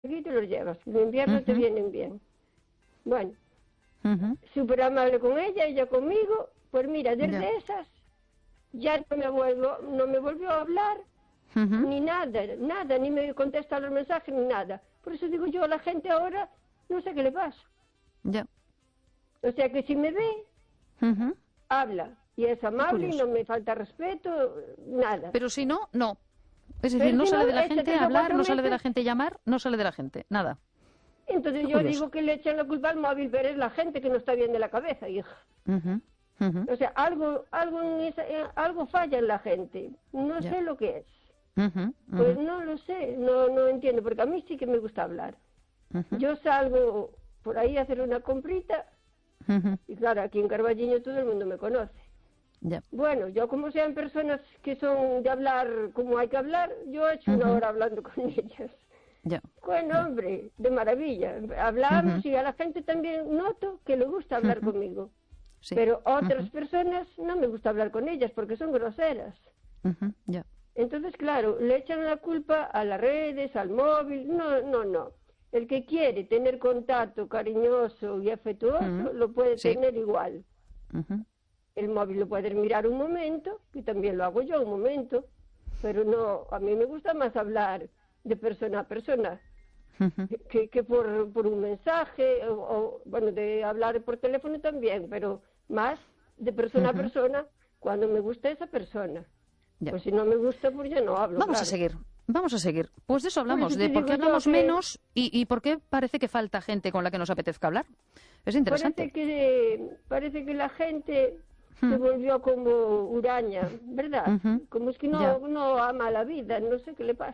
aquí te los llevas, en invierno te Ujú, vienen bien. Bueno, ujú. súper amable con ella conmigo, pues mira, Ya. desde esas ya no me volvió a hablar, Ujú, ni nada, nada, ni me contesta los mensajes, ni nada. Por eso digo yo, a la gente ahora, no sé qué le pasa. ya. O sea que si me ve, Ujú. habla, y es Qué amable y curioso. no me falta respeto, nada. Pero si no, no. Es decir, Pero no si sale no, de la echa gente tres o hablar, cuatro no sale de la meses, gente llamar, no sale de la gente, nada. entonces Qué yo curioso. digo que le echan la culpa al móvil, pero es la gente que no está bien de la cabeza, hija. Ujú, ujú, O sea, algo falla en la gente. No ya. sé lo que es. Ujú, Pues ujú, no lo sé, no entiendo, porque a mí sí que me gusta hablar. ujú, Yo salgo por ahí a hacer una comprita, ujú, y claro, aquí en Carballiño todo el mundo me conoce. ya. Bueno, yo como sean personas que son de hablar como hay que hablar, yo he hecho una Ujú, hora hablando con ellas. ya. Bueno, Ya. hombre, de maravilla. Ujú, Hablamos y a la gente también noto que le gusta hablar ujú, conmigo. sí. Pero otras Ujú, personas no me gusta hablar con ellas porque son groseras. ujú, ya. Entonces, claro, le echan la culpa a las redes, al móvil. No, no, no. El que quiere tener contacto cariñoso y Ujú, afectuoso lo puede sí. tener igual. Ujú, El móvil lo puedes mirar un momento, que también lo hago yo un momento, pero no, a mí me gusta más hablar de persona a persona ujú, que por un mensaje, bueno, de hablar por teléfono también, pero más de persona a ujú, persona cuando me gusta esa persona. ya. Pues si no me gusta, pues ya no hablo, Vamos a claro. seguir. Vamos a seguir. Pues de eso Por hablamos, eso te de por digo qué yo hablamos que menos y por qué parece que falta gente con la que nos apetezca hablar. Es interesante. parece que la gente se Mm, volvió como huraña, ¿verdad? ujú, Como es que ya. no ama la vida, no sé qué le pasa.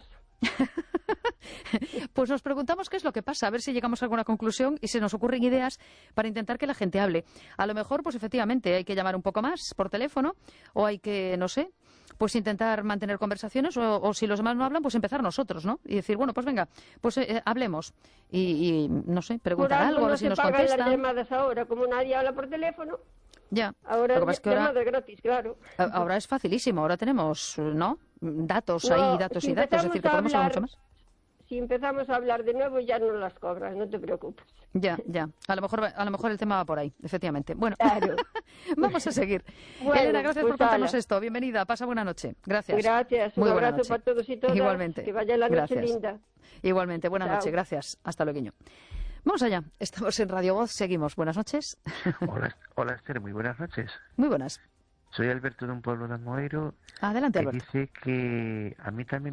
Pues nos preguntamos qué es lo que pasa, a ver si llegamos a alguna conclusión y se nos ocurren ideas para intentar que la gente hable. A lo mejor, pues efectivamente, hay que llamar un poco más por teléfono o hay que, no sé, pues intentar mantener conversaciones o si los demás no hablan, pues empezar nosotros, ¿no? Y decir, bueno, pues venga, pues hablemos no sé, Por preguntar algo algo, a ver no si se nos pagan las contestan. llamadas ahora, como nadie habla por teléfono, Ya. ahora Lo que es pasa es que ahora, llamada gratis, claro. ahora es facilísimo, ahora tenemos, ¿no? Datos ahí, No, datos y datos, es decir, que podemos saber mucho más. si empezamos a hablar de nuevo ya no las cobras, no te preocupes. Ya, ya. A lo mejor el tema va por ahí, efectivamente. Bueno, Claro. vamos a seguir. Elena, Bueno, gracias por pues contarnos ala. esto. Bienvenida. Pasa buena noche. Gracias. Gracias, un Muy buena abrazo noche. para todos y todas, que Igualmente. vaya la noche Gracias. linda. Igualmente. Buena noche. Chao. Gracias. Hasta luego. Vamos allá. Estamos en Radio Voz. Seguimos. Buenas noches. Hola, hola Esther, muy buenas noches. Muy buenas. Soy Alberto de un pueblo de Amoeiro Adelante, que Alberto. dice que a mí también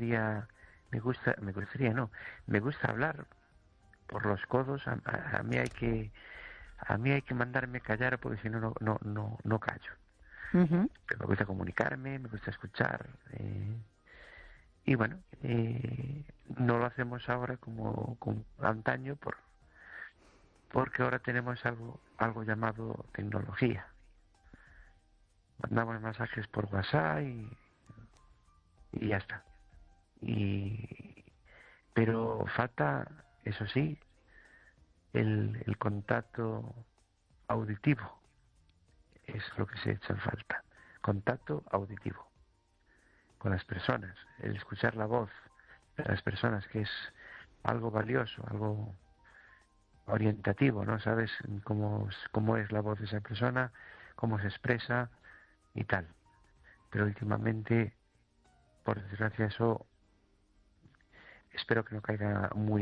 me gusta hablar por los codos. A mí a mí hay que mandarme callar porque si no, no callo. Ujú. Pero me gusta comunicarme, me gusta escuchar. Y bueno, no lo hacemos ahora como antaño porque ahora tenemos algo llamado tecnología. Mandamos mensajes por WhatsApp y ya está. Pero falta, eso sí, el contacto auditivo. Es lo que se echa en falta. Contacto auditivo con las personas. El escuchar la voz de las personas, que es algo valioso, algo orientativo, ¿no? Sabes cómo es la voz de esa persona, cómo se expresa y tal. Pero últimamente, por desgracia, eso espero que no caiga muy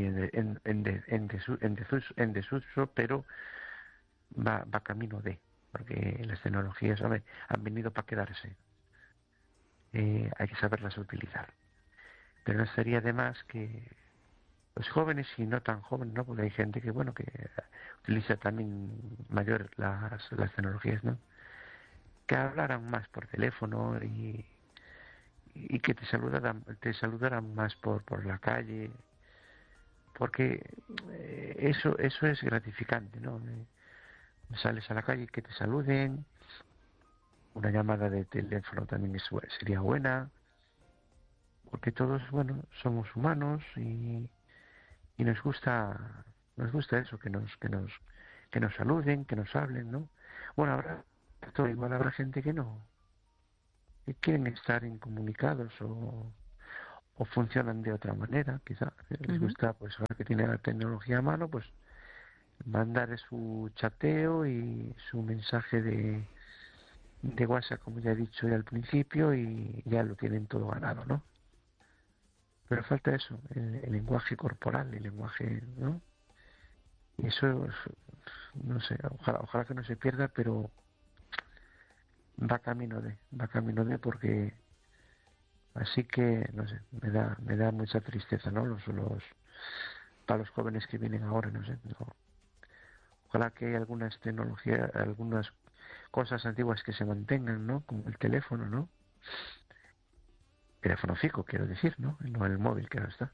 en desuso, pero va camino de, porque las tecnologías, hombre, han venido para quedarse. Hay que saberlas utilizar. Pero no estaría de más que los jóvenes y no tan jóvenes, ¿no? Porque hay gente que, bueno, que utiliza también mayor las tecnologías, ¿no? Que hablaran más por teléfono y que te saludaran más por la calle, porque eso es gratificante, ¿no? Sales a la calle y que te saluden, una llamada de teléfono también sería buena, porque todos, bueno, somos humanos y nos gusta eso, que nos saluden, que nos hablen, ¿no? Bueno, igual habrá gente que no, que quieren estar incomunicados o o funcionan de otra manera, quizá. Les gusta, pues ahora que tiene la tecnología a mano, pues mandar su chateo y su mensaje de WhatsApp, como ya he dicho ya al principio, y ya lo tienen todo ganado, ¿no? Pero falta eso, el lenguaje corporal, el lenguaje, ¿no? Y eso, no sé, ojalá que no se pierda, pero va camino de, porque así que, no sé, me da mucha tristeza, ¿no? Para los jóvenes que vienen ahora, no sé, no. Ojalá que algunas tecnologías, algunas cosas antiguas que se mantengan, ¿no? Como el teléfono, ¿no? Teléfono fijo, quiero decir, ¿no? No el móvil que ahora está.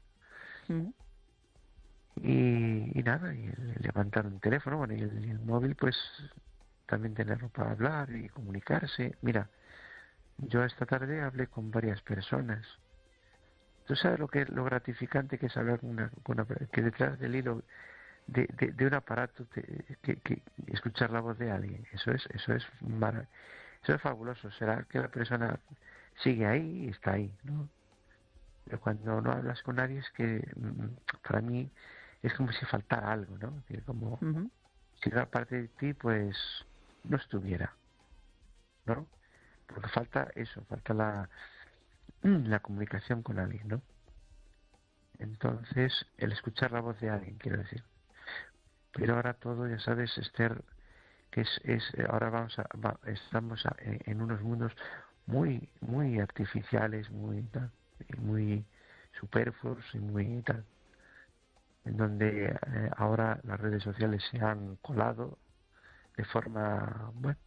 Y nada, y levantar un teléfono, bueno, y el móvil, pues también tenerlo para hablar y comunicarse. Mira, yo esta tarde hablé con varias personas. ¿Tú sabes lo gratificante que es hablar que detrás del hilo de un aparato que escuchar la voz de alguien? Eso es fabuloso. Será que la persona sigue ahí y está ahí, ¿no? Pero cuando no hablas con nadie es que para mí es como si faltara algo, ¿no? Es decir, como si una parte de ti pues no estuviera, ¿no? Porque falta eso, falta la comunicación con alguien, ¿no? Entonces, el escuchar la voz de alguien, quiero decir. Pero ahora todo, ya sabes, Esther, que ahora estamos en unos mundos muy artificiales, muy superfluos y muy tal, en donde ahora las redes sociales se han colado de forma, bueno,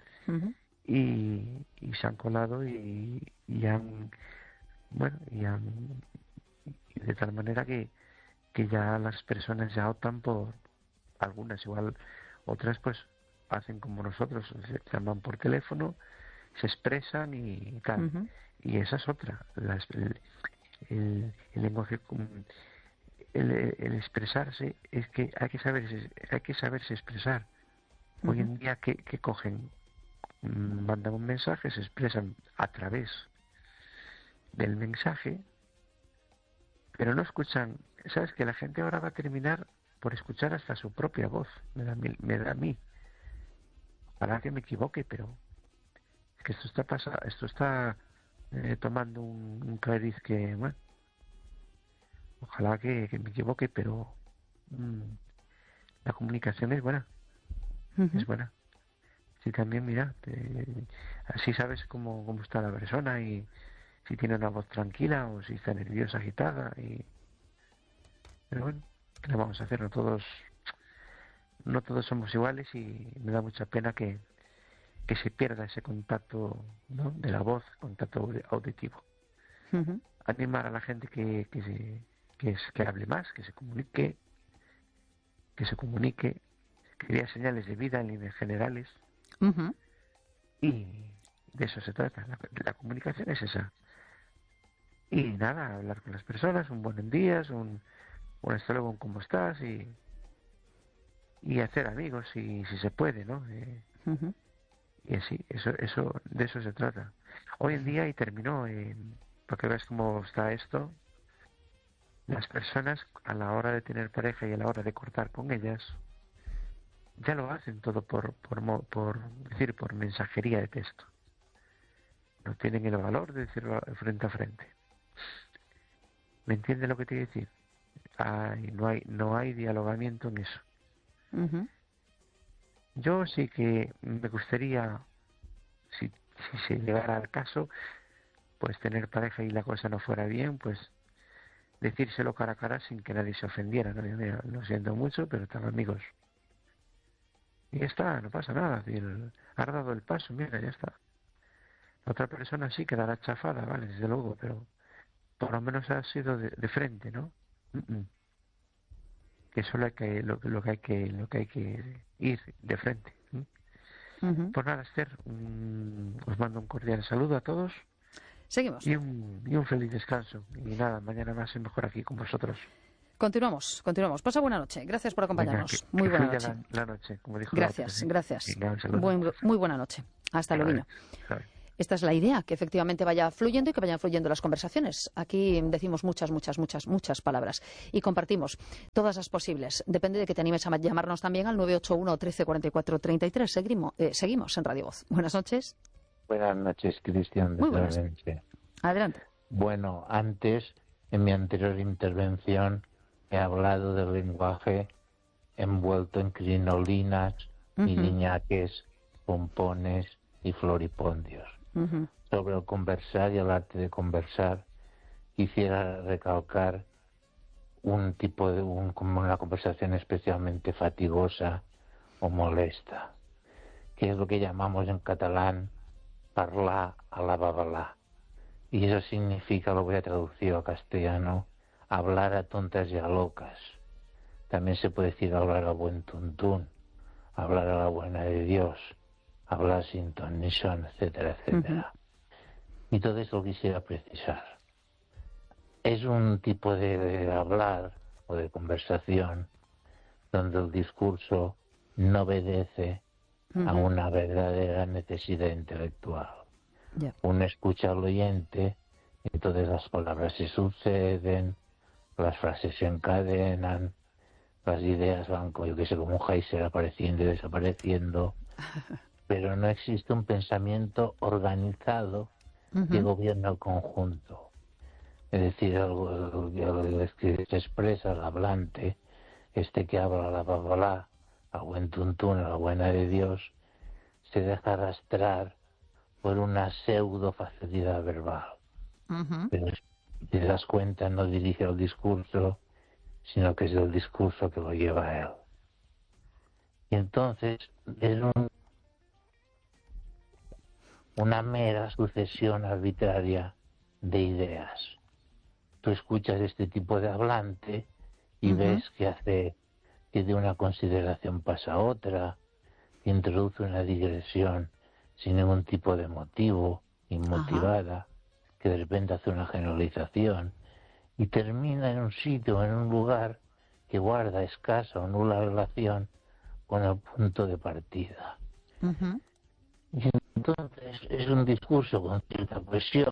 y se han colado y han, bueno, y de tal manera que ya las personas ya optan por, algunas igual, otras pues hacen como nosotros, se llaman por teléfono, se expresan y tal. Y esa es otra, el lenguaje, el expresarse, es que hay que saberse expresar. Hoy en día que cogen, mandan un mensaje, se expresan a través del mensaje, pero no escuchan. Sabes que la gente ahora va a terminar por escuchar hasta su propia voz, me da a mí. Ojalá que me equivoque, pero es que esto está tomando un cariz que, bueno, ojalá que me equivoque, pero la comunicación es buena, es buena. Sí, también, mira, así sabes cómo está la persona y si tiene una voz tranquila o si está nerviosa, agitada. Pero bueno, ¿qué le vamos a hacer? No todos somos iguales y me da mucha pena que se pierda ese contacto, ¿no?, de la voz, contacto auditivo. Animar a la gente que hable más, que se comunique, que dé señales de vida en líneas generales. Y de eso se trata. La comunicación es esa. Y nada, hablar con las personas, un buenos días, un hasta luego, cómo estás, y hacer amigos si se puede, ¿no? Y así, de eso se trata. Hoy en día, y terminó, para que veas cómo está esto, las personas a la hora de tener pareja y a la hora de cortar con ellas, ya lo hacen todo por mensajería de texto. No tienen el valor de decirlo frente a frente. ¿Me entiendes lo que te quiero decir? No hay dialogamiento en eso. Yo sí que me gustaría, si se llegara al caso, pues tener pareja y la cosa no fuera bien, pues decírselo cara a cara sin que nadie se ofendiera, ¿no? Mira, lo siento mucho, pero están amigos. Y ya está, no pasa nada. Has dado el paso, mira, ya está. La otra persona sí quedará chafada, vale, desde luego, pero por lo menos ha sido de frente, ¿no? Que eso es lo que hay que ir de frente. Pues nada, Esther, os mando un cordial saludo a todos. Seguimos. Y un feliz descanso. Y nada, mañana más y mejor aquí con vosotros. Continuamos. Pasa buena noche. Gracias por acompañarnos. Venga, muy buena noche. La noche, como dijo gracias. Venga, muy buena noche. Hasta luego. esta es la idea, que efectivamente vaya fluyendo y que vayan fluyendo las conversaciones. Aquí decimos muchas palabras y compartimos todas las posibles. Depende de que te animes a llamarnos también al 981 13 44 33. Seguimos en Radio Voz. Buenas noches. Buenas noches, Cristian. Muy buenas. Adelante. Bueno, antes, en mi anterior intervención, he hablado del lenguaje envuelto en crinolinas, iliñaques, pompones y floripondios. Sobre el conversar y el arte de conversar, quisiera recalcar como una conversación especialmente fatigosa o molesta, que es lo que llamamos en catalán parlar a la babalá. Y eso significa, lo voy a traducir al castellano, hablar a tontas y a locas. También se puede decir hablar a buen tuntún, hablar a la buena de Dios, hablar sin ton ni son, etcétera, etcétera. Y todo eso lo quisiera precisar. Es un tipo de hablar o de conversación donde el discurso no obedece a una verdadera necesidad intelectual. Uno escucha al oyente, entonces las palabras se suceden, las frases se encadenan, las ideas van, yo que sé, como un geyser apareciendo y desapareciendo, pero no existe un pensamiento organizado que gobierna el conjunto. Es decir, el que se expresa, el hablante, que habla la babalá, a buen tuntún, a la buena de Dios, se deja arrastrar por una pseudo facilidad verbal. Pero si te das cuenta, no dirige el discurso, sino que es el discurso que lo lleva a él. Y entonces es una mera sucesión arbitraria de ideas. Tú escuchas este tipo de hablante y ves que de una consideración pasa a otra, que introduce una digresión sin ningún tipo de motivo, inmotivada, que de repente hace una generalización y termina en un sitio, en un lugar que guarda escasa o nula relación con el punto de partida. Y entonces es un discurso con cierta presión.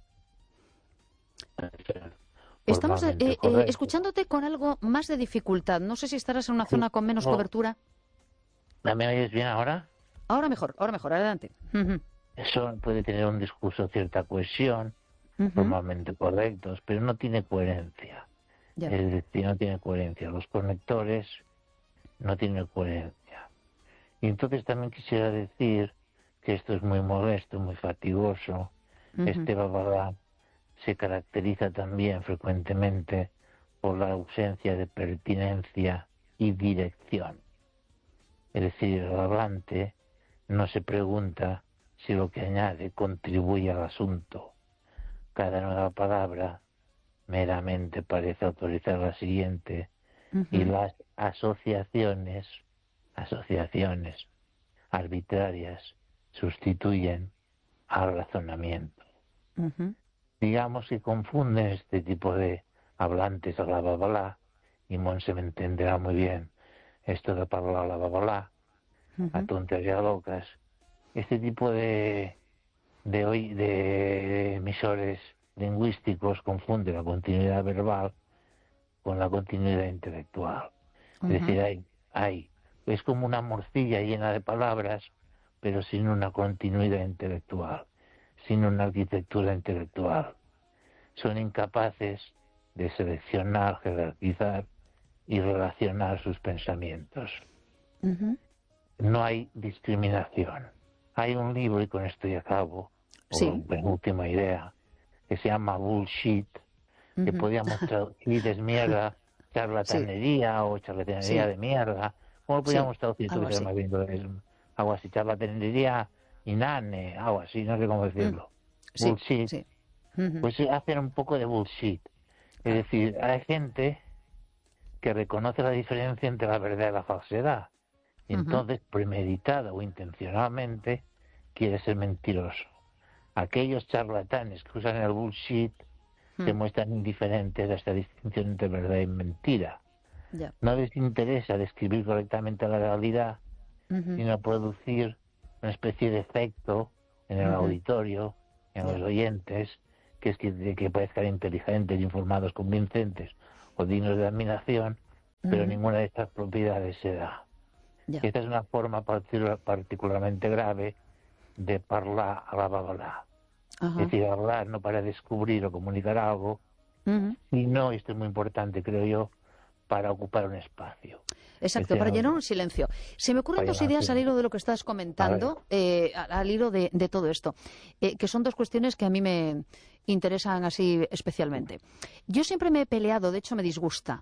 Estamos escuchándote con algo más de dificultad. No sé si estarás en una zona con menos cobertura. ¿Me oyes bien ahora? Ahora mejor, adelante. Eso puede tener un discurso cierta cohesión, formalmente correctos, pero no tiene coherencia. Es decir, no tiene coherencia. Los conectores no tienen coherencia. Y entonces también quisiera decir que esto es muy molesto, muy fatigoso. Este babalá se caracteriza también frecuentemente por la ausencia de pertinencia y dirección. Es decir, el hablante no se pregunta si lo que añade contribuye al asunto. Cada nueva palabra meramente parece autorizar la siguiente y las asociaciones arbitrarias sustituyen al razonamiento. Digamos que confunden este tipo de hablantes a la babalá, y Monse me entenderá muy bien esto de hablar a la babalá, a tontas y a locas. Este tipo de emisores lingüísticos confunde la continuidad verbal con la continuidad intelectual. Es decir, es como una morcilla llena de palabras, pero sin una continuidad intelectual, sin una arquitectura intelectual. Son incapaces de seleccionar, jerarquizar y relacionar sus pensamientos. No hay discriminación. Hay un libro, y con esto ya acabo, penúltima idea, que se llama Bullshit, que podíamos traducir es mierda, charlatanería o charlatanería de mierda. ¿Cómo lo podíamos traducir? Tú que más bien algo así, charlatanería inane, algo así, no sé cómo decirlo. Bullshit. Pues hacen un poco de bullshit. Es decir, hay gente que reconoce la diferencia entre la verdad y la falsedad. Y entonces, premeditada o intencionalmente, quiere ser mentiroso. Aquellos charlatanes que usan el bullshit se muestran indiferentes a esta distinción entre verdad y mentira. No les interesa describir correctamente la realidad, sino producir una especie de efecto en el auditorio, en los oyentes, que es que parezcan inteligentes, informados, convincentes o dignos de admiración, pero ninguna de estas propiedades se da. Esta es una forma particularmente grave de parlar a la babalá. Es decir, hablar no para descubrir o comunicar algo, sino, esto es muy importante, creo yo, para ocupar un espacio. Exacto, para llenar un silencio. Se me ocurren dos ideas al hilo de lo que estás comentando, al hilo de todo esto, que son dos cuestiones que a mí me interesan así especialmente. Yo siempre me he peleado, de hecho me disgusta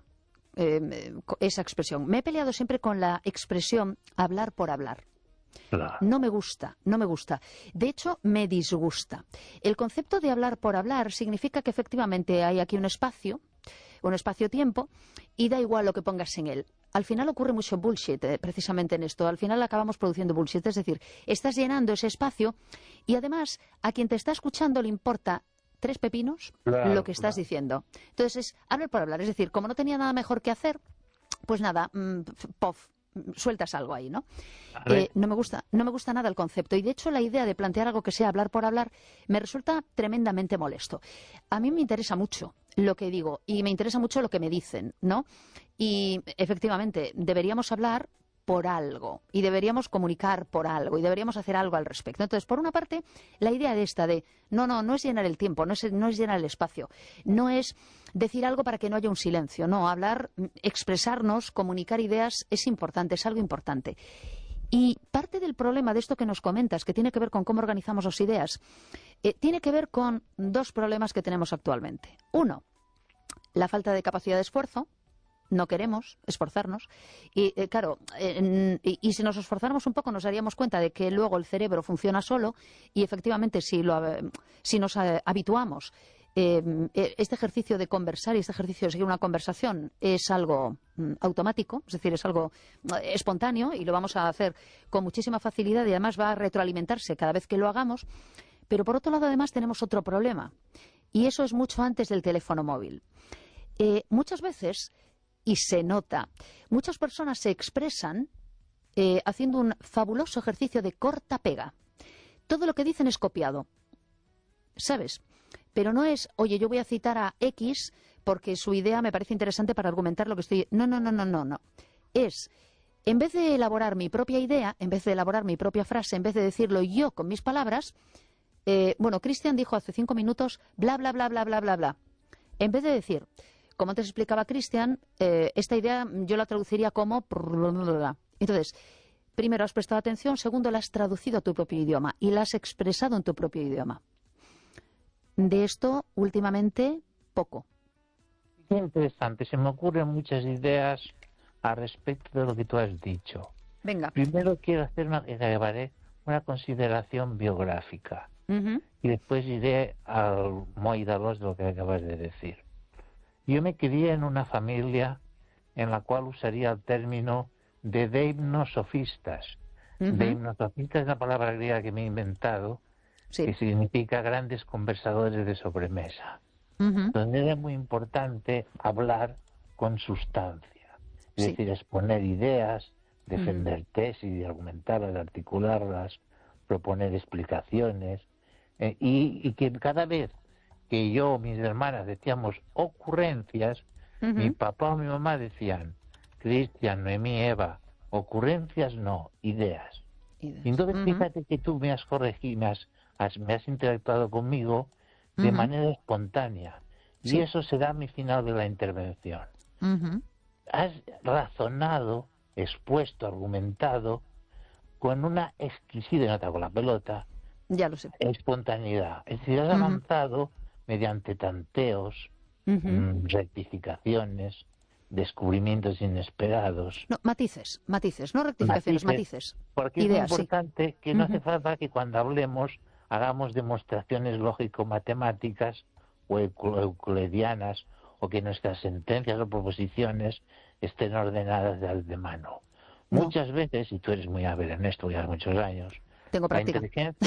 esa expresión, me he peleado siempre con la expresión hablar por hablar. Claro. No me gusta, no me gusta. De hecho, me disgusta. El concepto de hablar por hablar significa que efectivamente hay aquí un espacio-tiempo, y da igual lo que pongas en él. Al final ocurre mucho bullshit, precisamente en esto. Al final acabamos produciendo bullshit. Es decir, estás llenando ese espacio y además a quien te está escuchando le importa 3 pepinos lo que estás diciendo. Entonces, es hablar por hablar. Es decir, como no tenía nada mejor que hacer, pues nada, sueltas algo ahí, ¿no? No me gusta nada el concepto, y de hecho la idea de plantear algo que sea hablar por hablar me resulta tremendamente molesto. A mí me interesa mucho lo que digo y me interesa mucho lo que me dicen, ¿no? Y efectivamente deberíamos hablar por algo y deberíamos comunicar por algo y deberíamos hacer algo al respecto. Entonces, por una parte, la idea de no es llenar el tiempo, no es llenar el espacio, no es decir algo para que no haya un silencio, no, hablar, expresarnos, comunicar ideas es importante, es algo importante. Y parte del problema de esto que nos comentas, que tiene que ver con cómo organizamos las ideas, tiene que ver con 2 problemas que tenemos actualmente. Uno, la falta de capacidad de esfuerzo. No queremos esforzarnos y claro, y si nos esforzáramos un poco nos daríamos cuenta de que luego el cerebro funciona solo, y efectivamente si nos habituamos, este ejercicio de conversar y este ejercicio de seguir una conversación es algo automático, es decir, es algo espontáneo y lo vamos a hacer con muchísima facilidad, y además va a retroalimentarse cada vez que lo hagamos. Pero por otro lado además tenemos otro problema, y eso es mucho antes del teléfono móvil. Muchas veces, y se nota, muchas personas se expresan haciendo un fabuloso ejercicio de corta-pega. Todo lo que dicen es copiado, ¿sabes? Pero no es, oye, yo voy a citar a X porque su idea me parece interesante para argumentar lo que estoy... No. Es, en vez de elaborar mi propia idea, en vez de elaborar mi propia frase, en vez de decirlo yo con mis palabras, Cristian dijo hace 5 minutos, bla, bla, bla, bla, bla, bla, bla. En vez de decir... Como antes explicaba Cristian, esta idea yo la traduciría como... Entonces, primero has prestado atención, segundo la has traducido a tu propio idioma y la has expresado en tu propio idioma. De esto, últimamente, poco. Qué interesante, se me ocurren muchas ideas al respecto de lo que tú has dicho. Venga. Primero quiero hacer una consideración biográfica y después iré al moidalos de lo que acabas de decir. Yo me crié en una familia en la cual usaría el término de deimnosofistas. Deimnosofistas es una palabra griega que me he inventado, que significa grandes conversadores de sobremesa. Donde era muy importante hablar con sustancia, es decir, exponer ideas, defender tesis, argumentarlas, articularlas, proponer explicaciones, y que cada vez que yo o mis hermanas decíamos ocurrencias, mi papá o mi mamá decían, Cristian, Noemí, Eva, ocurrencias no, ideas. Y entonces fíjate que tú me has corregido, me has interactuado conmigo de manera espontánea. Y eso será mi final de la intervención. Has razonado, expuesto, argumentado con una exquisita, nota con la pelota, ya lo sé, espontaneidad. Es decir, has avanzado mediante tanteos, rectificaciones, descubrimientos inesperados. No, matices, no rectificaciones, matices. Porque ideas, es muy importante que no hace falta que cuando hablemos hagamos demostraciones lógico-matemáticas o euclidianas, o que nuestras sentencias o proposiciones estén ordenadas de antemano. Muchas veces, y tú eres muy hábil en esto, ya muchos años, tengo práctica.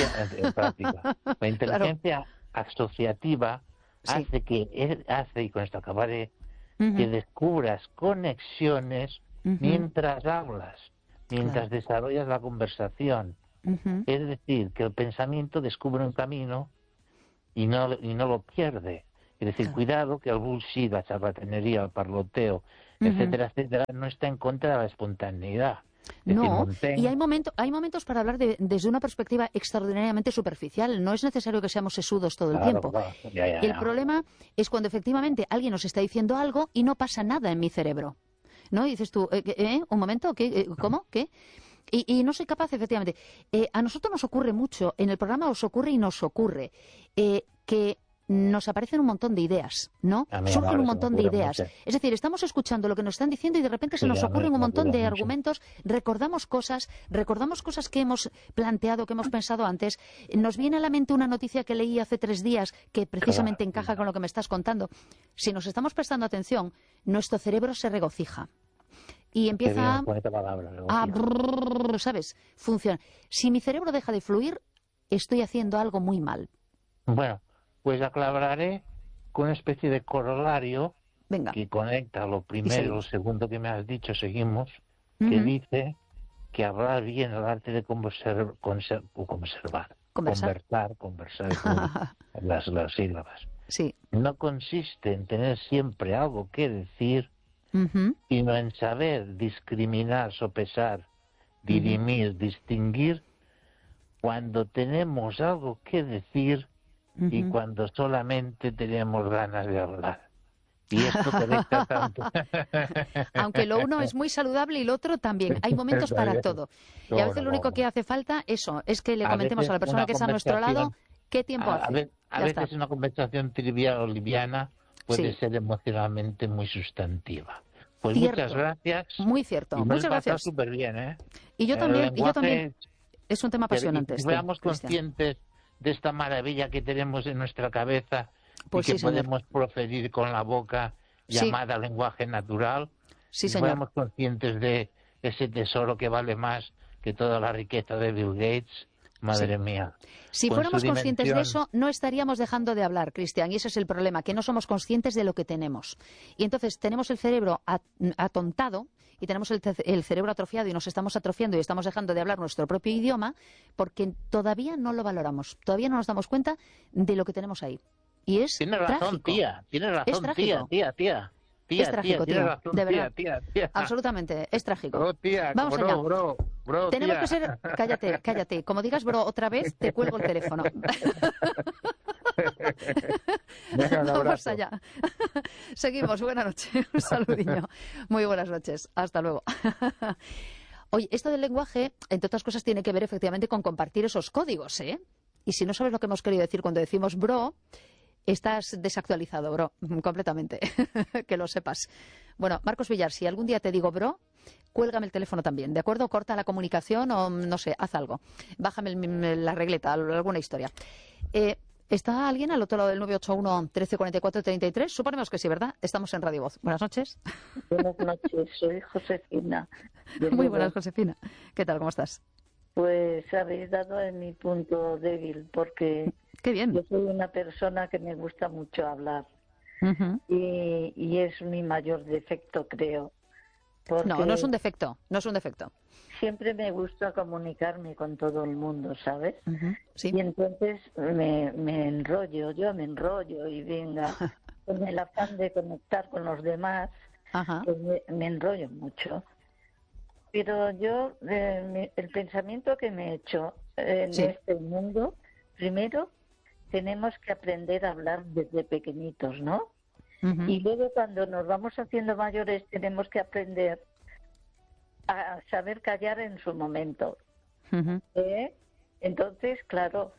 La inteligencia asociativa hace, y con esto acabaré, que descubras conexiones mientras hablas, mientras desarrollas la conversación, Ujú. Es decir, que el pensamiento descubre un camino y no lo pierde. Es decir, Claro. cuidado que el bullshit, la charlatanería, el parloteo, Ujú. etcétera, etcétera, no está en contra de la espontaneidad. Es decir, No, y Montaigne, hay momentos para hablar desde una perspectiva extraordinariamente superficial. No es necesario que seamos sesudos todo el claro, tiempo. claro, ya, El ya. problema es cuando efectivamente alguien nos está diciendo algo y no pasa nada en mi cerebro. ¿No? Y dices tú, ¿un momento? ¿Qué? ¿Cómo? ¿Qué? Y no soy capaz, efectivamente. A nosotros nos ocurre mucho, en el programa os ocurre y nos ocurre, que nos aparecen un montón de ideas, ¿no? A mí Surgen ahora un se me montón de ocurre ideas. mucho. Es decir, estamos escuchando lo que nos están diciendo y de repente se Sí, nos a mí ocurren un se me montón ocurre de mucho. argumentos, recordamos cosas que hemos planteado, que hemos pensado antes. Nos viene a la mente una noticia que leí hace 3 días que precisamente Claro. encaja con lo que me estás contando. Si nos estamos prestando atención, nuestro cerebro se regocija. Y Qué empieza bien, con esta palabra, a, regocijo. ¿sabes? Funciona. Si mi cerebro deja de fluir, estoy haciendo algo muy mal. Bueno, pues aclararé con una especie de corolario Venga. que conecta lo primero y lo seguimos. segundo que me has dicho, seguimos, que Ujú. dice que hablar bien el arte de conversar, Conversar. conversar, es como las sílabas. Sí. No consiste en tener siempre algo que decir, Ujú. sino en saber discriminar, sopesar, dirimir, distinguir cuando tenemos algo que decir y Ujú. cuando solamente tenemos ganas de hablar. Y esto conecta tanto. Aunque lo uno es muy saludable y lo otro también. Hay momentos para todo. Y a veces lo único que hace falta, eso, es que le A comentemos veces a la persona una que está a nuestro lado conversación, qué tiempo hace. a Ya veces está. una conversación trivial o liviana puede Sí. ser emocionalmente muy sustantiva. Pues Cierto. muchas gracias. Muy cierto. Y me Muchas lo he pasado gracias. súper bien, ¿eh? Y yo El también. lenguaje, Es un tema apasionante que este, seamos Cristian. conscientes de esta maravilla que tenemos en nuestra cabeza Pues y que sí, señor. podemos proferir con la boca, Sí. llamada lenguaje natural. Sí, Y señor. seamos conscientes de ese tesoro que vale más que toda la riqueza de Bill Gates. Madre mía. Si Con fuéramos su conscientes de dimensión- eso, no estaríamos dejando de hablar, Cristian, y ese es el problema, que no somos conscientes de lo que tenemos. Y entonces tenemos el cerebro atontado y tenemos el cerebro atrofiado y nos estamos atrofiando y estamos dejando de hablar nuestro propio idioma porque todavía no lo valoramos, todavía no nos damos cuenta de lo que tenemos ahí. Y es Tienes razón, trágico. tía. Tienes razón, Es trágico. tía. Es trágico, tienes tío, razón, de verdad. tía. Absolutamente, es trágico. Bro, tía, Vamos como allá. no, bro, Tenemos tía. que ser... Cállate. Como digas, bro, otra vez, te cuelgo el teléfono. Venga, un Vamos abrazo. allá. Seguimos. Buenas noches. Un saludillo. Muy buenas noches. Hasta luego. Oye, esto del lenguaje, entre otras cosas, tiene que ver efectivamente con compartir esos códigos, ¿eh? Y si no sabes lo que hemos querido decir cuando decimos bro, estás desactualizado, bro, completamente. Que lo sepas. Bueno, Marcos Villar, si algún día te digo bro, cuélgame el teléfono también, ¿de acuerdo? Corta la comunicación o, no sé, haz algo. Bájame la regleta, alguna historia. ¿Está alguien al otro lado del 981-1344-33? Suponemos que sí, ¿verdad? Estamos en Radio Voz. Buenas noches. Buenas noches, soy Josefina. de Muy Lugo. buenas, Josefina. ¿Qué tal? ¿Cómo estás? Pues habéis dado en mi punto débil, porque Qué bien. yo soy una persona que me gusta mucho hablar Ujú. y es mi mayor defecto, creo. Porque No, no es un defecto. No es un defecto. siempre me gusta comunicarme con todo el mundo, ¿sabes? Ujú. Sí. Y entonces me enrollo y venga, con el afán de conectar con los demás, Ajá. pues me enrollo mucho. Pero yo, el pensamiento que me he hecho en Sí. este mundo, primero tenemos que aprender a hablar desde pequeñitos, ¿no? Ujú. Y luego cuando nos vamos haciendo mayores tenemos que aprender a saber callar en su momento. Ujú. Entonces, claro,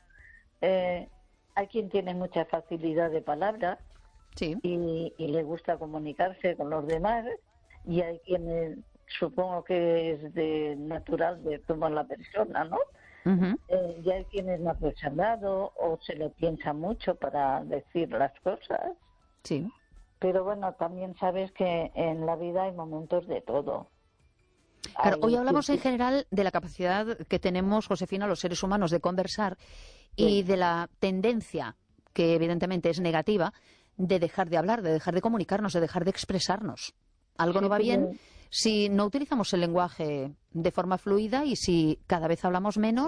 hay quien tiene mucha facilidad de palabra Sí. y le gusta comunicarse con los demás, y hay quienes supongo que es de natural de como la persona, ¿no? Ujú. Y hay quienes no se han dado o se lo piensa mucho para decir las cosas, Sí. pero bueno, también sabes que en la vida hay momentos de todo. Claro, Hay hoy hablamos en quien- general de la capacidad que tenemos, Josefina, los seres humanos de conversar y Sí. de la tendencia, que evidentemente es negativa, de dejar de hablar, de dejar de comunicarnos, de dejar de expresarnos. Algo Sí, no va pero- bien si no utilizamos el lenguaje de forma fluida y si cada vez hablamos menos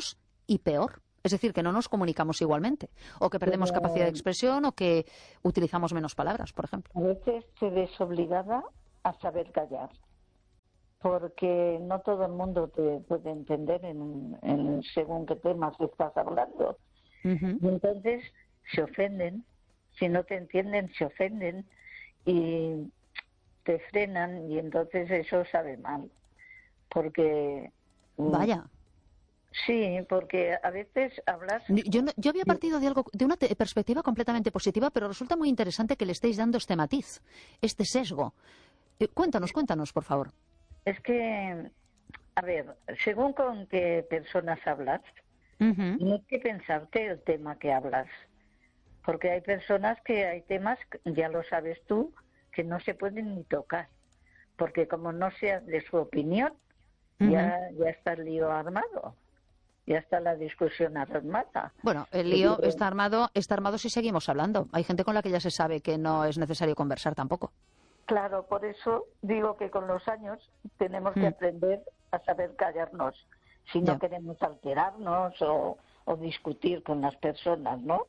y peor. Es decir, que no nos comunicamos igualmente, o que perdemos capacidad de expresión, o que utilizamos menos palabras, por ejemplo. A veces te ves obligada a saber callar, porque no todo el mundo te puede entender en según qué temas estás hablando. Y entonces se ofenden, si no te entienden se ofenden y te frenan, y entonces eso sabe mal, porque... Vaya. Sí, porque a veces hablas... Yo había partido de una perspectiva completamente positiva, pero resulta muy interesante que le estéis dando este matiz, este sesgo. Cuéntanos, por favor. Es que, a ver, según con qué personas hablas, tienes que pensarte el tema que hablas. Porque hay personas que hay temas, ya lo sabes tú, que no se pueden ni tocar. Porque como no seas de su opinión, ya está el lío armado. Ya está la discusión armada. Bueno, el lío está armado si seguimos hablando. Hay gente con la que ya se sabe que no es necesario conversar tampoco. Claro, por eso digo que con los años tenemos que aprender a saber callarnos. Si no queremos alterarnos o discutir con las personas, ¿no?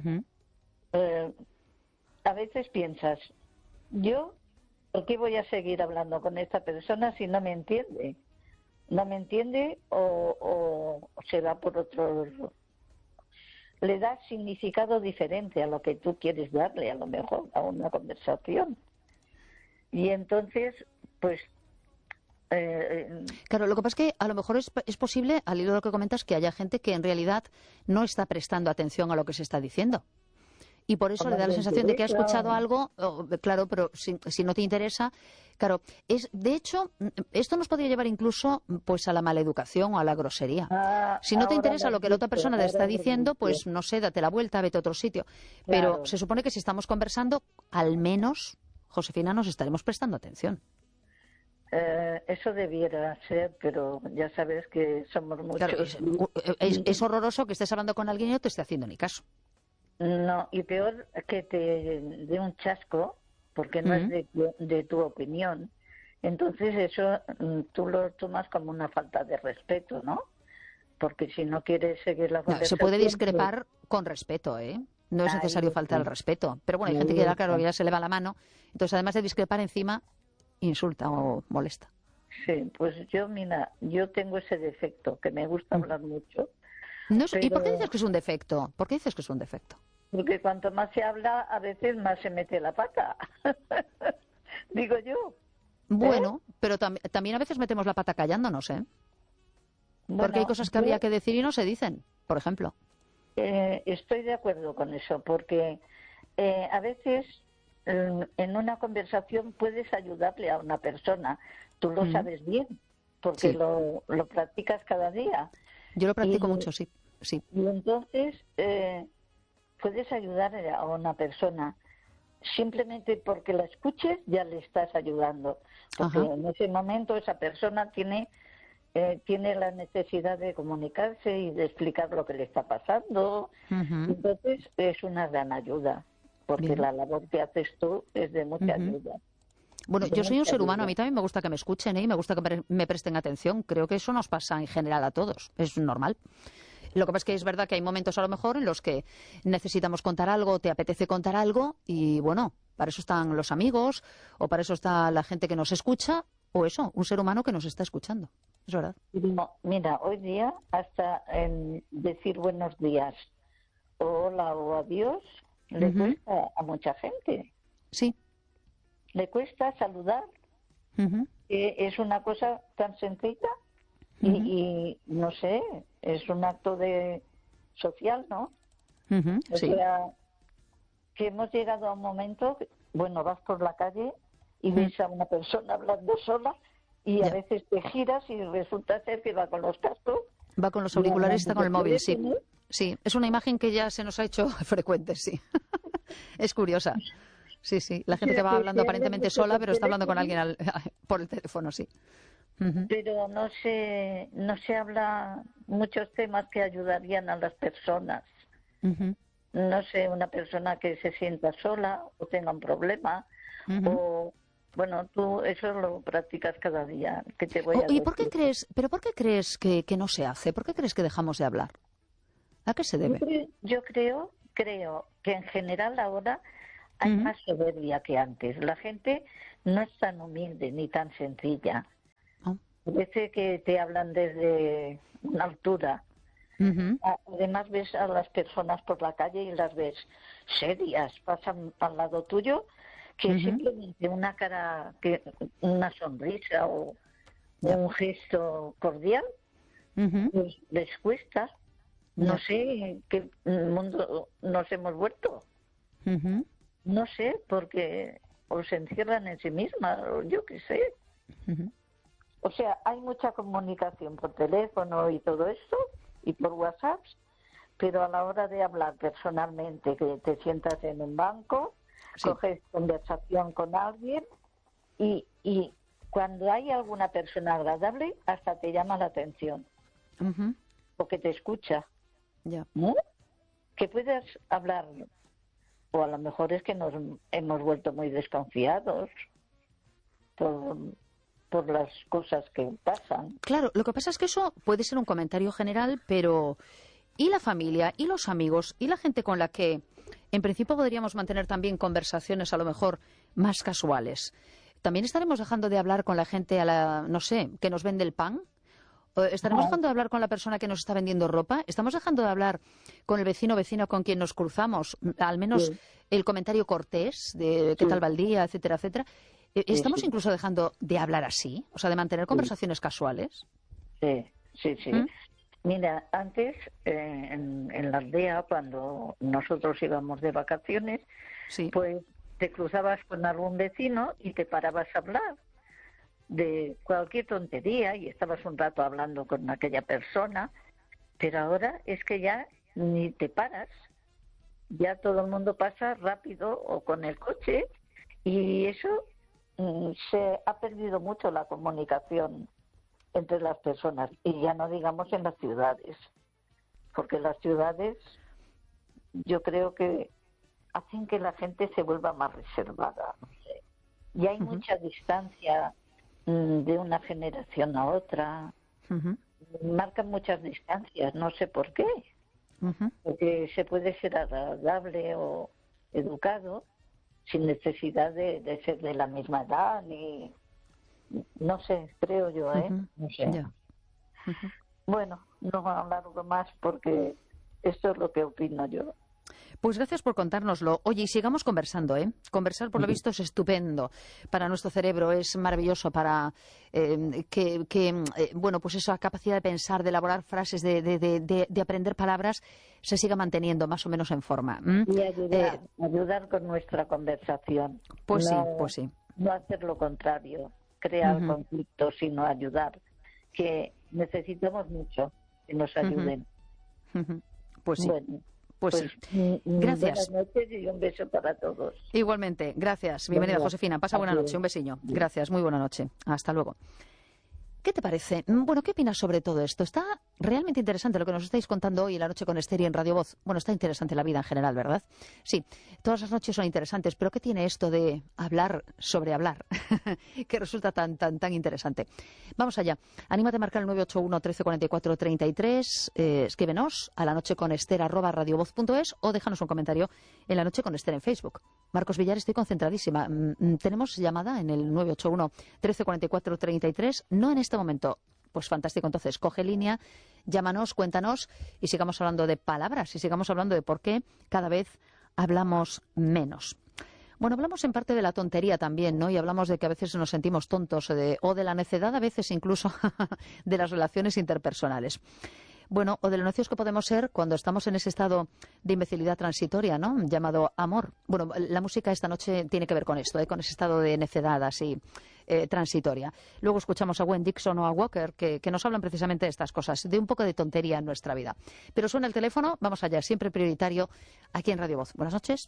A veces piensas, ¿por qué voy a seguir hablando con esta persona si no me entiende? No me entiende o se va por otro... Le das significado diferente a lo que tú quieres darle, a lo mejor, a una conversación. Y entonces, pues... Claro, lo que pasa es que a lo mejor es posible, al hilo de lo que comentas, que haya gente que en realidad no está prestando atención a lo que se está diciendo. Y por eso le da la sensación de que ha escuchado algo, claro, pero si no te interesa, claro, de hecho, esto nos podría llevar incluso pues a la maleducación o a la grosería. Si no te interesa lo que la otra persona te está diciendo, pues no sé, date la vuelta, vete a otro sitio. Pero se supone que si estamos conversando, al menos, Josefina, nos estaremos prestando atención. Eso debiera ser, pero ya sabes que somos muchos. Claro, es horroroso que estés hablando con alguien y no te esté haciendo ni caso. No, y peor que te dé un chasco, porque no es de tu opinión. Entonces eso tú lo tomas como una falta de respeto, ¿no? Porque si no quieres seguir la conversación... Se puede discrepar con respeto, ¿eh? No es necesario faltar al respeto. Pero bueno, hay gente que claro, ya se le va la mano. Entonces, además de discrepar encima, insulta o molesta. Sí, pues yo tengo ese defecto, que me gusta hablar mucho. No, ¿y por qué dices que es un defecto? ¿Por qué dices que es un defecto? Porque cuanto más se habla, a veces más se mete la pata. Digo yo. Bueno, pero también a veces metemos la pata callándonos, ¿eh? Porque hay cosas que habría que decir y no se dicen, por ejemplo. Estoy de acuerdo con eso, porque a veces en una conversación puedes ayudarle a una persona. Tú lo sabes bien, porque lo practicas cada día. Yo lo practico mucho, sí. Y entonces puedes ayudar a una persona. Simplemente porque la escuches ya le estás ayudando. Porque en ese momento esa persona tiene la necesidad de comunicarse y de explicar lo que le está pasando. Entonces es una gran ayuda, porque la labor que haces tú es de mucha ayuda. Bueno, yo soy un ser humano, a mí también me gusta que me escuchen y me gusta que me presten atención. Creo que eso nos pasa en general a todos, es normal. Lo que pasa es que es verdad que hay momentos a lo mejor en los que necesitamos contar algo, te apetece contar algo y bueno, para eso están los amigos o para eso está la gente que nos escucha o eso, un ser humano que nos está escuchando. Es verdad. No, mira, hoy día hasta en decir buenos días o hola o adiós le cuesta a mucha gente. Sí. Le cuesta saludar. Es una cosa tan sencilla y no sé, es un acto de social, ¿no? O sea, que hemos llegado a un momento, bueno, vas por la calle y ves a una persona hablando sola y a veces te giras y resulta ser que va con los cascos. Va con los auriculares y está con el móvil, sí. Sí, es una imagen que ya se nos ha hecho frecuente, sí. Es curiosa. Sí, la gente que va hablando aparentemente sola, pero está hablando con alguien por el teléfono, sí. Pero no se habla muchos temas que ayudarían a las personas. No sé, una persona que se sienta sola o tenga un problema o... Bueno, tú eso lo practicas cada día. ¿Qué te voy a decir? ¿Y por qué crees que no se hace? ¿Por qué crees que dejamos de hablar? ¿A qué se debe? Yo creo que en general ahora hay más soberbia que antes. La gente no es tan humilde ni tan sencilla. Parece que te hablan desde una altura. Además ves a las personas por la calle y las ves serias, pasan al lado tuyo, que simplemente una cara, una sonrisa o un gesto cordial, pues les cuesta. No sé qué mundo nos hemos vuelto. No sé, porque o se encierran en sí mismas, o yo qué sé. O sea, hay mucha comunicación por teléfono y todo esto, y por WhatsApp, pero a la hora de hablar personalmente, que te sientas en un banco, coges conversación con alguien y cuando hay alguna persona agradable, hasta te llama la atención, porque te escucha. ¿No? Que puedas hablar, o a lo mejor es que nos hemos vuelto muy desconfiados por las cosas que pasan. Claro, lo que pasa es que eso puede ser un comentario general, pero ¿y la familia, y los amigos, y la gente con la que en principio podríamos mantener también conversaciones a lo mejor más casuales? ¿También estaremos dejando de hablar con la gente no sé, que nos vende el pan? ¿Estaremos dejando de hablar con la persona que nos está vendiendo ropa? ¿Estamos dejando de hablar con el vecino con quien nos cruzamos? Al menos el comentario cortés de qué tal va el día, etcétera, etcétera. ¿Estamos incluso dejando de hablar así? O sea, de mantener conversaciones casuales. Sí. Mira, antes en la aldea, cuando nosotros íbamos de vacaciones, pues te cruzabas con algún vecino y te parabas a hablar de cualquier tontería y estabas un rato hablando con aquella persona, pero ahora es que ya ni te paras, ya todo el mundo pasa rápido o con el coche y eso se ha perdido mucho la comunicación entre las personas y ya no digamos en las ciudades, porque las ciudades yo creo que hacen que la gente se vuelva más reservada, no sé. Y hay mucha distancia de una generación a otra, marcan muchas distancias, no sé por qué, porque se puede ser agradable o educado sin necesidad de ser de la misma edad, ni no sé, creo yo, no sé. Bueno, no alargo más porque esto es lo que opino yo. Pues gracias por contárnoslo. Oye, y sigamos conversando, ¿eh? Conversar, por lo visto, es estupendo para nuestro cerebro, es maravilloso para bueno, pues esa capacidad de pensar, de elaborar frases, de aprender palabras, se siga manteniendo más o menos en forma. Y ayudar con nuestra conversación. Pues sí. No hacer lo contrario, crear conflictos, sino ayudar, que necesitamos mucho que nos ayuden. Pues sí. Bueno. Pues sí. Gracias. Buenas noches y un beso para todos. Igualmente, gracias. Bienvenida, Josefina. Pasa buena noche, un besiño. Gracias, muy buena noche. Hasta luego. ¿Qué te parece? Bueno, ¿qué opinas sobre todo esto? Está realmente interesante lo que nos estáis contando hoy en la noche con Esther y en Radio Voz. Bueno, está interesante la vida en general, ¿verdad? Sí, todas las noches son interesantes, pero ¿qué tiene esto de hablar sobre hablar? Que resulta tan interesante. Vamos allá. Anímate a marcar el 981 13 44 33. Escríbenos a la noche con Esther @radiovoz.es o déjanos un comentario en la noche con Esther en Facebook. Marcos Villar, estoy concentradísima. Tenemos llamada en el 981 13 44 33. No en este momento. Pues fantástico, entonces coge línea, llámanos, cuéntanos y sigamos hablando de palabras y sigamos hablando de por qué cada vez hablamos menos. Bueno, hablamos en parte de la tontería también, ¿no? Y hablamos de que a veces nos sentimos tontos o de la necedad, a veces incluso de las relaciones interpersonales. Bueno, o de lo necios que podemos ser cuando estamos en ese estado de imbecilidad transitoria, ¿no? Llamado amor. Bueno, la música esta noche tiene que ver con esto, con ese estado de necedad así transitoria. Luego escuchamos a Gwen Dixon o a Walker que nos hablan precisamente de estas cosas, de un poco de tontería en nuestra vida. Pero suena el teléfono, vamos allá, siempre prioritario aquí en Radio Voz. Buenas noches.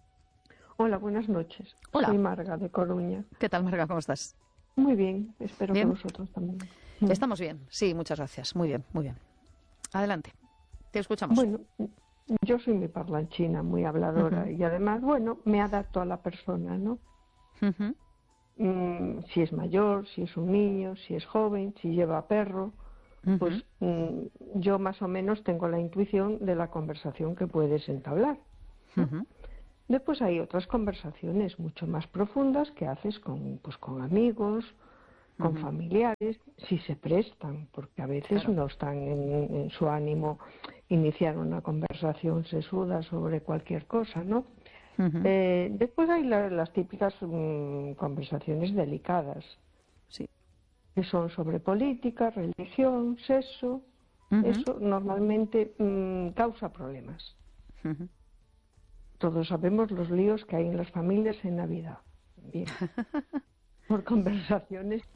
Hola, buenas noches. Hola. Soy Marga de Coruña. ¿Qué tal, Marga? ¿Cómo estás? Muy bien, espero ¿Bien? que vosotros también. Estamos bien, sí, muchas gracias. Muy bien, muy bien. Adelante, te escuchamos. Bueno, yo soy muy parlanchina, muy habladora y además, bueno, me adapto a la persona, ¿no? Si es mayor, si es un niño, si es joven, si lleva perro, pues yo más o menos tengo la intuición de la conversación que puedes entablar, ¿no? Después hay otras conversaciones mucho más profundas que haces con amigos, con familiares, si se prestan, porque a veces no están en su ánimo iniciar una conversación sesuda sobre cualquier cosa, ¿no? Después hay las típicas conversaciones delicadas, sí, que son sobre política, religión, sexo. Eso normalmente causa problemas. Todos sabemos los líos que hay en las familias en Navidad. Bien. Por conversaciones